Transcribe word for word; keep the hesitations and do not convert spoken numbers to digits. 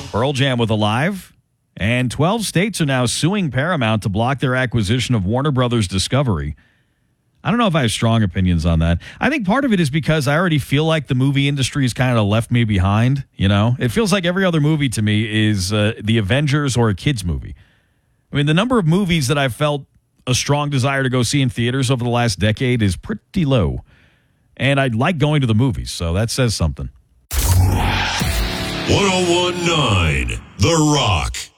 Pearl Jam with Alive. And twelve states are now suing Paramount to block their acquisition of Warner Brothers Discovery. I don't know if I have strong opinions on that. I think part of it is because I already feel like the movie industry has kind of left me behind. You know, it feels like every other movie to me is uh, the Avengers or a kid's movie. I mean, the number of movies that I've felt a strong desire to go see in theaters over the last decade is pretty low. And I like going to the movies, so that says something. one oh one point nine The Rock.